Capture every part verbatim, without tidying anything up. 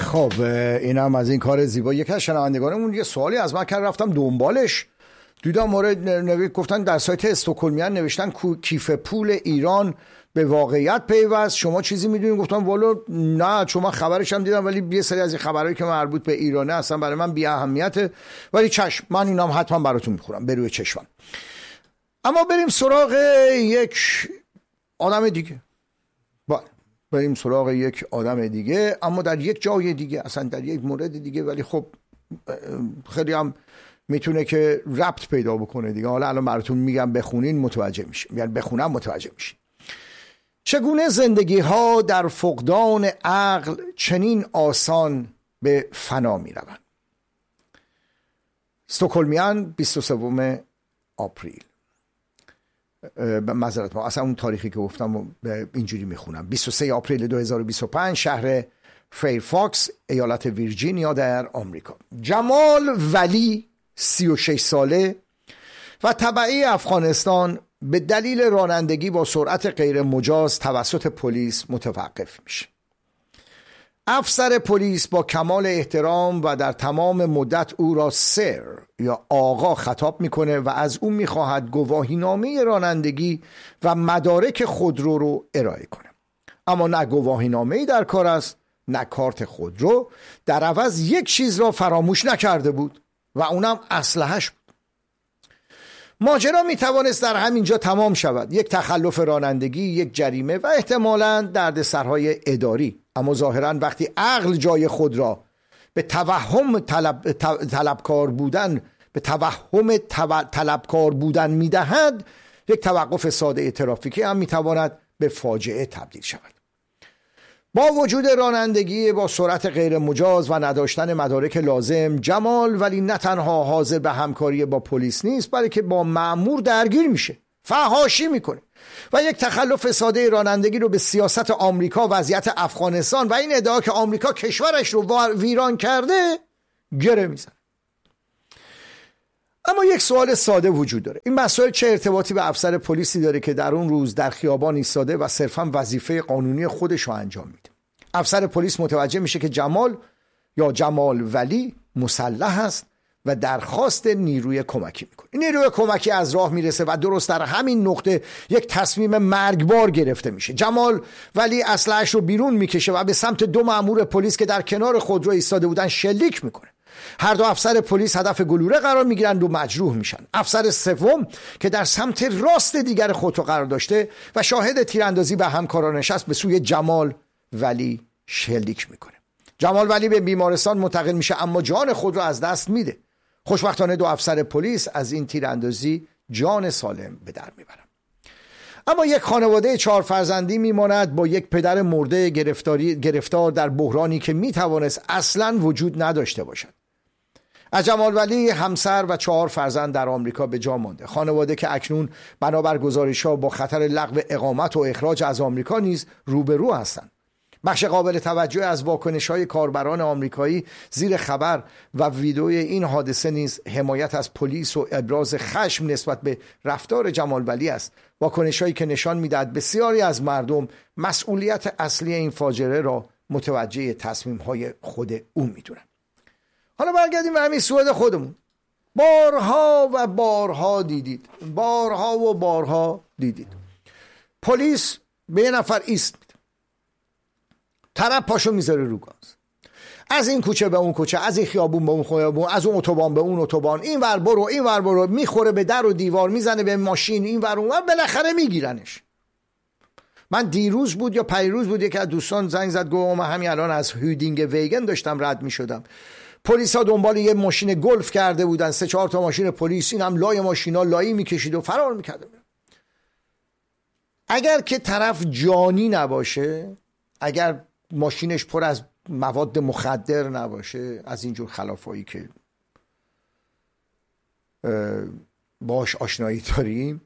خب اینم از این کار زیبا. یکی از شنوندگانمون یه سوالی از من کرد، رفتم دنبالش، دیدم مورد نوشت گفتن در سایت استکهلمیان نوشتن کیف پول ایران به واقعیت پیوست، شما چیزی میدونید؟ گفتم والا نه، چون من خبرش هم دیدم ولی یه سری از این خبرایی که مربوط به ایرانه اصلا برای من بی اهمیته، ولی چشم من اینام حتما براتون میخورم به روی چشمم. اما بریم سراغ یک آدم دیگه. با بریم سراغ یک آدم دیگه، اما در یک جای دیگه، اصلا در یک مورد دیگه، ولی خب خیلی هم میتونه که ربط پیدا بکنه دیگه. حالا الان براتون میگم، بخونین متوجه میشین، یعنی بخونم متوجه میشین. چگونه زندگی ها در فقدان عقل چنین آسان به فنا میروند. استکهلمیان بیست و سوم آپریل. معذرت ما اصلا اون تاریخی که گفتم اینجوری میخونم. بیست و سوم آپریل دو هزار و بیست و پنج، شهر فیرفاکس، ایالت ویرجینیا در آمریکا. جمال ولی سی و شش ساله و تبعی افغانستان به دلیل رانندگی با سرعت غیر مجاز توسط پلیس متوقف میشه. افسر پلیس با کمال احترام و در تمام مدت او را سر یا آقا خطاب میکنه و از او میخواهد گواهینامه رانندگی و مدارک خودرو رو ارائه کنه. اما نه گواهینامه‌ای در کار است، نه کارت خودرو. در عوض یک چیز را فراموش نکرده بود و اونم اسلحه‌اش بود. ماجرا میتوانست در همینجا تمام شود، یک تخلف رانندگی، یک جریمه و احتمالاً دردسرهای اداری. اما ظاهراً وقتی عقل جای خود را به توهم طلب، طلبکار بودن به توهم طلبکار بودن میدهد، یک توقف ساده ترافیکی هم میتواند به فاجعه تبدیل شود. با وجود رانندگی با سرعت غیر مجاز و نداشتن مدارک لازم، جمال ولی نه تنها حاضر به همکاری با پلیس نیست، بلکه با مأمور درگیر میشه، فحاشی میکنه و یک تخلف ساده رانندگی رو به سیاست آمریکا، وضعیت افغانستان و این ادعا که آمریکا کشورش رو ویران کرده گره میزنه. اما یک سوال ساده وجود داره. این مسائل چه ارتباطی به افسر پلیسی داره که در اون روز در خیابان ایستاده و صرفاً وظیفه قانونی خودش رو انجام میده؟ افسر پلیس متوجه میشه که جمال یا جمال ولی مسلح است و درخواست نیروی کمکی میکنه. نیروی کمکی از راه میرسه و درست در همین نقطه یک تصمیم مرگبار گرفته میشه. جمال ولی اسلحه‌اش رو بیرون میکشه و به سمت دو مأمور پلیس که در کنار خودرو ایستاده بودن شلیک میکنه. هر دو افسر پلیس هدف گلوله قرار میگیرند و مجروح میشن. افسر سوم که در سمت راست دیگر خودرو قرار داشته و شاهد تیراندازی به همکارانش است، به سوی جمال ولی شلیک میکنه. جمال ولی به بیمارستان منتقل میشه، اما جان خود رو از دست میده. خوشبختانه دو افسر پلیس از این تیراندازی جان سالم به در میبرن. اما یک خانواده چهار فرزندی میماند با یک پدر مرده گرفتاری گرفتار در بحرانی که میتوانست اصلاً وجود نداشته باشد. از جمال ولی همسر و چهار فرزند در آمریکا به جا مانده. خانواده که اکنون بنابر گزارش‌ها با خطر لغو اقامت و اخراج از آمریکا نیز روبرو هستند. بخش قابل توجه از واکنش‌های کاربران آمریکایی زیر خبر و ویدئوی این حادثه نیز حمایت از پلیس و ابراز خشم نسبت به رفتار جمال ولی است. واکنش‌هایی که نشان می‌دهد بسیاری از مردم مسئولیت اصلی این فاجعه را متوجه تصمیم‌های خود او می‌دونند. حالا برگردیم به همین سوئد خودمون. بارها و بارها دیدید، بارها و بارها دیدید پلیس به یه نفر ایست میده، طرف پاشو میذاره رو گاز، از این کوچه به اون کوچه، از این خیابون به اون خیابون، از اون اتوبان به اون اتوبان، این ور برو این ور برو، میخوره به در و دیوار، میزنه به ماشین این ور اون ور، بالاخره میگیرنش. من دیروز بود یا پیروز بود یکی از دوستان زنگ زد، گفت من همین الان از هودینگ ویگن داشتم رد میشدم، پلیسا دنبال یه ماشین گلف کرده بودن، سه چهار تا ماشین پلیس، این هم لای ماشینا لایی میکشید و فرار میکرد. اگر که طرف جانی نباشه، اگر ماشینش پر از مواد مخدر نباشه، از اینجور خلافایی که باش آشنایی داریم،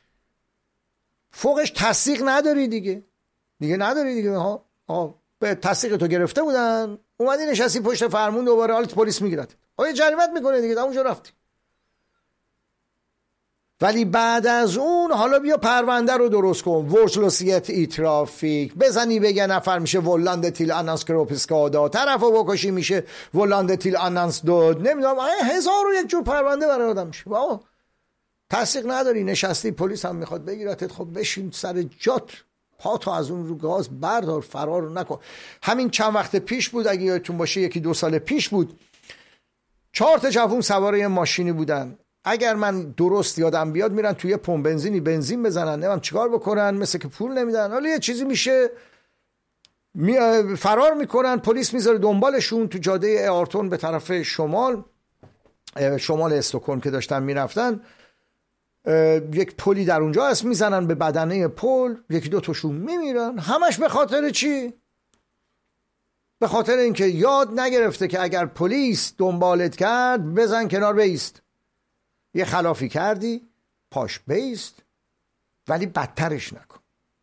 فوقش تصدیق نداری دیگه دیگه نداری دیگه ها ها به تصدیق تو گرفته بودن، اومدی نشستی پشت فرمون، دوباره حالت پلیس میگیرد، آیا جریمت میکنه دیگه، اونجا رفتی. ولی بعد از اون حالا بیا پرونده رو درست کن، ورسلوسیت ای ترافیک بزنی بگه نفر میشه ولانده تیل آنانس کروپسکادا، طرف رو بکشی میشه ولانده تیل آنانس دود، نمیدونم هزار و یک جور پرونده برای آدم میشه. واو تصدیق نداری، نشستی پلیس هم میخواد بگیرتت، خب بشین سر جات، پاتو از اون رو گاز بردار، فرار نکن. همین چند وقت پیش بود، اگه یادتون باشه یکی دو سال پیش بود، چهار تا جوون سوار یه ماشینی بودن، اگر من درست یادم بیاد میرن توی پمپ بنزینی بنزین بزنن، نمیدونم چیکار بکنن، مثل که پول نمیدن، حالا یه چیزی میشه می فرار میکنن، پلیس میذاره دنبالشون تو جاده آرتون به طرف شمال شمال استکهلم که داشتن میرفتن، یک پلی در اونجا هست، میزنن به بدنه پل، یکی دو تاشون میمیرن. همش به خاطر چی؟ به خاطر اینکه یاد نگرفته که اگر پلیس دنبالت کرد بزن کنار بیست، یه خلافی کردی پاش بیست، ولی بدترش نکن.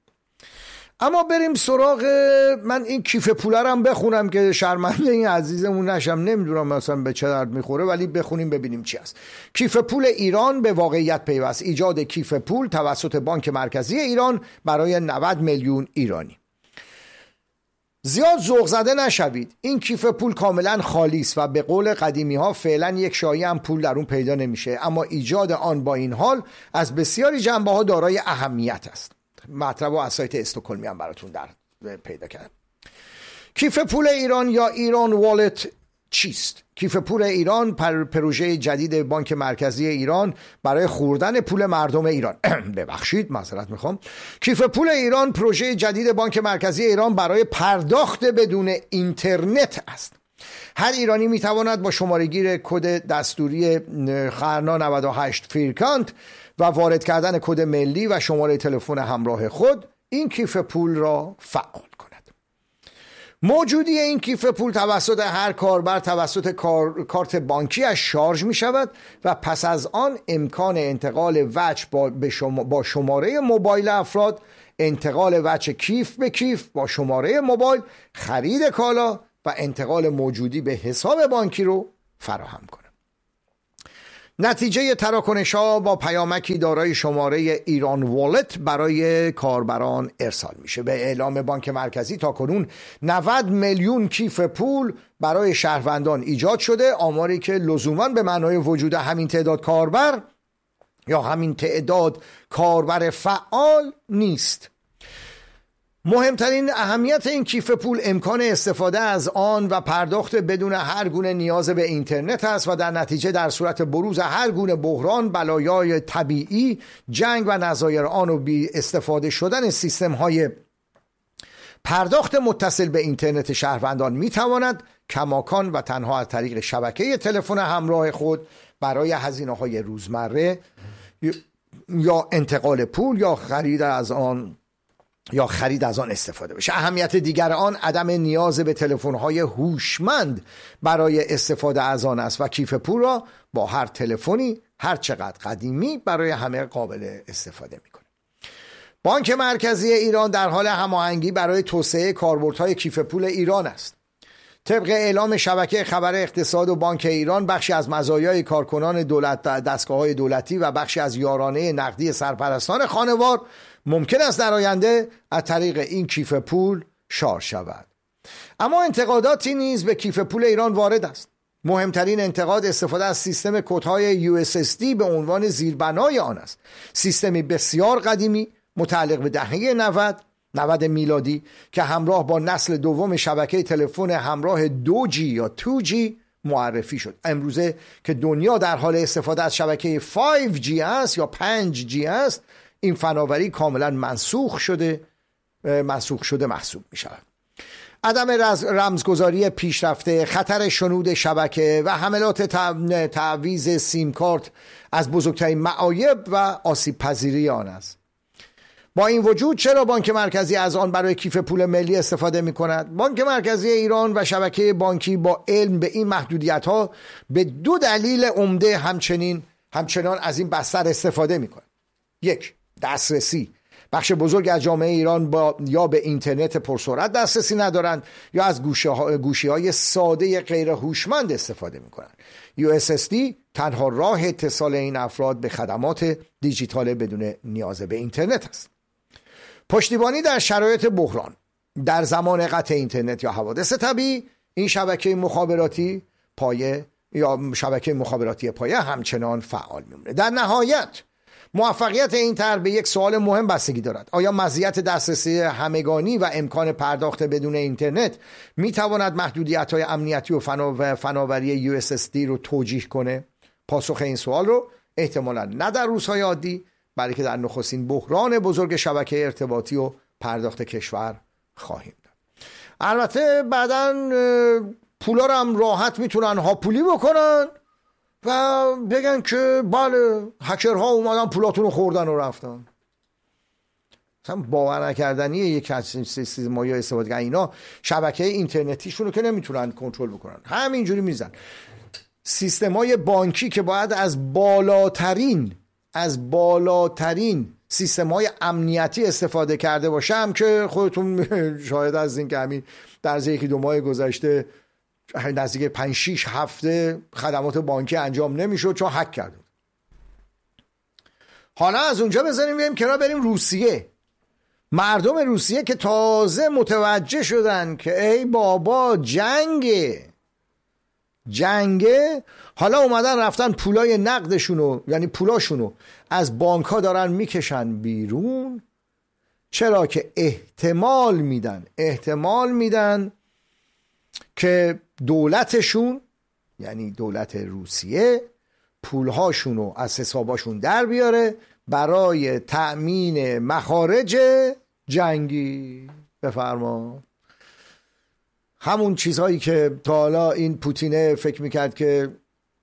اما بریم سراغ، من این کیف پولرم بخونم که شرمنده این عزیزمون نشم، نمیدونم مثلا به چه درد میخوره، ولی بخونیم ببینیم چی هست. کیف پول ایران به واقعیت پیوست، ایجاد کیف پول توسط بانک مرکزی ایران برای نود میلیون ایرانی. زیاد ذوق زده نشوید، این کیف پول کاملا خالی است و به قول قدیمی ها فعلا یک شایعه هم پول در اون پیدا نمیشه، اما ایجاد آن با این حال از بسیاری جنبه ها دارای اهمیت است. مطلب و از سایت استکهلمی هم براتون در پیدا کردم. کیف پول ایران یا ایران والت چیست؟ کیف پول ایران پر پروژه جدید بانک مرکزی ایران برای خوردن پول مردم ایران. ببخشید معذرت میخوام. کیف پول ایران پروژه جدید بانک مرکزی ایران برای پرداخت بدون اینترنت است. هر ایرانی میتواند با شمارهگیر کد دستوری خرنا نود و هشت فیرکانت و وارد کردن کد ملی و شماره تلفن همراه خود این کیف پول را فعال کند. موجودی این کیف پول توسط هر کاربر توسط کار... کارت بانکیش شارژ می شود و پس از آن امکان انتقال وجه با, شما... با شماره موبایل افراد، انتقال وجه کیف به کیف با شماره موبایل، خرید کالا و انتقال موجودی به حساب بانکی رو فراهم کنه. نتیجه تراکنش‌ها با پیامکی دارای شماره ایران والت برای کاربران ارسال میشه. به اعلام بانک مرکزی تاکنون نود میلیون کیف پول برای شهروندان ایجاد شده، آماری که لزوماً به معنای وجود همین تعداد کاربر یا همین تعداد کاربر فعال نیست. مهمترین اهمیت این کیف پول امکان استفاده از آن و پرداخت بدون هر گونه نیاز به اینترنت است و در نتیجه در صورت بروز هر گونه بحران، بلایای طبیعی، جنگ و نظایر آن و بی استفاده شدن سیستم های پرداخت متصل به اینترنت شهروندان میتواند کماکان و تنها از طریق شبکه تلفن همراه خود برای هزینه های روزمره یا انتقال پول یا خرید از آن یا خرید از آن استفاده بشه. اهمیت دیگر آن عدم نیاز به تلفن‌های هوشمند برای استفاده از آن است و کیف پول را با هر تلفنی هر چقدر قدیمی برای همه قابل استفاده میکنه. بانک مرکزی ایران در حال هماهنگی برای توسعه کاربردهای کیف پول ایران است. طبق اعلام شبکه خبر اقتصاد و بانک ایران، بخشی از مزایای کارکنان دولت دستگاه‌های دولتی و بخشی از یارانه نقدی سرپرستان خانوار ممکن است در آینده از طریق این کیف پول شارژ شود. اما انتقاداتی نیز به کیف پول ایران وارد است. مهمترین انتقاد استفاده از سیستم کدهای یو اس اس دی به عنوان زیربنای آن است. سیستمی بسیار قدیمی متعلق به دهه نود میلادی که همراه با نسل دوم شبکه تلفن همراه دو جی یا دو جی معرفی شد. امروزه که دنیا در حال استفاده از شبکه پنج جی است یا پنج جی است، این فناوری کاملا منسوخ شده منسوخ شده محسوب می شود. عدم رمزگذاری پیشرفته، خطر شنود شبکه و حملات تعویض سیم کارت از بزرگترین معایب و آسیب پذیری آن است. با این وجود چرا بانک مرکزی از آن برای کیف پول ملی استفاده می کند؟ بانک مرکزی ایران و شبکه بانکی با علم به این محدودیت ها به دو دلیل عمده همچنین همچنان از این بستر استفاده می کند. یک، دسترسی بخش بزرگ از جامعه ایران با یا به اینترنت پرسرعت دسترسی ندارند یا از گوشی‌های ساده غیر هوشمند استفاده می‌کنند. یو اس اس دی تنها راه اتصال این افراد به خدمات دیجیتال بدون نیاز به اینترنت است. پشتیبانی در شرایط بحران در زمان قطع اینترنت یا حوادث طبیعی، این شبکه مخابراتی پایه یا شبکه مخابراتی پایه همچنان فعال میمونه. در نهایت موفقیت این طرح به یک سوال مهم بستگی دارد: آیا مزیت دسترسی همگانی و امکان پرداخت بدون اینترنت میتواند محدودیت‌های امنیتی و فناوری یو اس اس دی رو توجیه کنه؟ پاسخ این سوال رو احتمالاً نه در روزهای عادی بلکه در نخستین بحران بزرگ شبکه ارتباطی و پرداخت کشور خواهیم داد. البته بعداً پولا رو هم راحت میتونن هاپولی بکنن و بگن که بله هکرها اومدن پولاتون رو خوردن و رفتن. مثلا باور نکردنیه یک از سیستم‌های استفاده کنن اینا شبکه اینترنتیشون رو که نمیتونن کنترل بکنن، همینجوری میزن. سیستم‌های بانکی که باید از بالاترین از بالاترین سیستم‌های امنیتی استفاده کرده باشه هم که خودتون شاهد از این که همین در یکی دو ماه گذشته نزدیک پنج شش هفته خدمات بانکی انجام نمیشد چون هک کرده. حالا از اونجا بزنیم بریم کنار بریم روسیه. مردم روسیه که تازه متوجه شدن که ای بابا جنگه جنگه حالا اومدن رفتن پولای نقدشونو یعنی پولاشونو از بانک ها دارن میکشن بیرون. چرا که احتمال میدن احتمال میدن که دولتشون یعنی دولت روسیه پولهاشونو از حساباشون در بیاره برای تأمین مخارج جنگی. بفرما. همون چیزهایی که تا حالا این پوتینه فکر میکرد که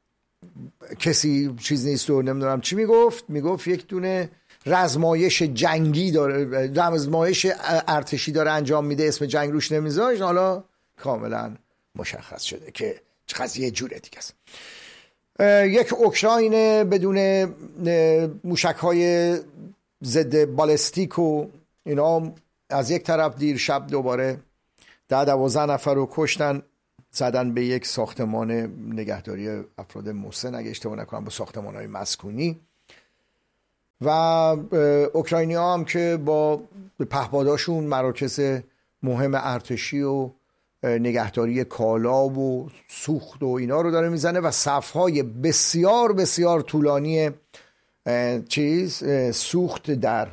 کسی چیز نیست و نمیدونم چی میگفت میگفت یک دونه رزمایش جنگی داره، رزمایش ارتشی داره انجام میده، اسم جنگ روش نمیذاشت. حالا کاملا مشخص شده که قضیه جوره دیگه است. یک اوکراین بدون موشک‌های ضد بالستیک و اینا از یک طرف دیر شب دوباره ده دوازده نفر رو کشتن، زدن به یک ساختمان نگهداری افراد مسن اگه اشتباه نکنم با ساختمان‌های مسکونی. و اوکراینی‌ها هم که با پهپاداشون مراکز مهم ارتشی و نگهداری کالا و سوخت و اینا رو داره میزنه و صفهای بسیار بسیار طولانی چیز سوخت در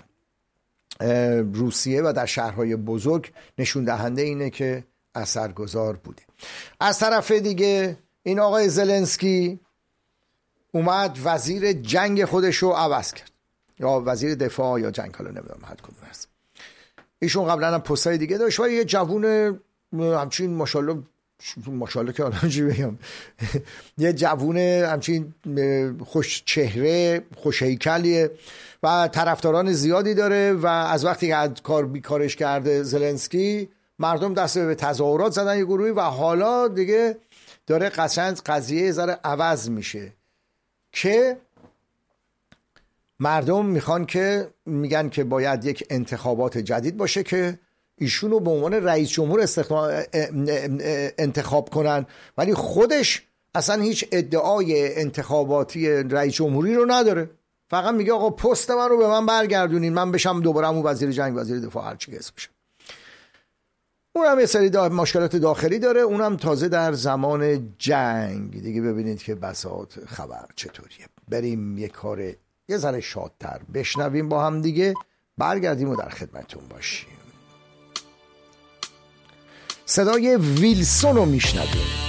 روسیه و در شهرهای بزرگ نشون دهنده اینه که اثرگذار بوده. از طرف دیگه این آقای زلنسکی اومد وزیر جنگ خودش رو عوض کرد، یا وزیر دفاع یا جنگ، حالا نمیدونم هر کدوم هست. ایشون قبلا هم پستای دیگه داشت و یه جوون همچین ماشاءالله ماشاءالله که الان چی بگم یه جوون همچین خوش چهره خوش هیکلیه و طرفداران زیادی داره و از وقتی که از کار بیکارش کرده زلنسکی مردم دست به تظاهرات زدن یه گروهی و حالا دیگه داره قشنگ قضیه ذره عوض میشه که مردم میخوان که میگن که باید یک انتخابات جدید باشه که ایشونو به عنوان رئیس جمهور انتخاب کنن، ولی خودش اصلا هیچ ادعای انتخاباتی رئیس جمهوری رو نداره. فقط میگه آقا پست من رو به من برگردونین من بشم دوباره همون وزیر جنگ وزیر دفاع هر چی که اسمشه. اونم یه سری دا مشکلات داخلی داره، اونم تازه در زمان جنگ دیگه. ببینید که بساط خبر چطوریه. بریم یه کار یه ذره شادتر بشنویم با هم دیگه، برگردیم و در خدمتون باشیم. صدای ویلسون رو میشنویم.